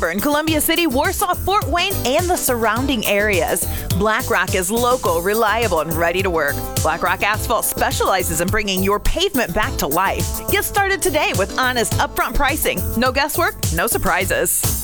in Columbia City, Warsaw, Fort Wayne, and the surrounding areas. BlackRock is local, reliable, and ready to work. BlackRock Asphalt specializes in bringing your pavement back to life. Get started today with honest, upfront pricing. No guesswork, no surprises.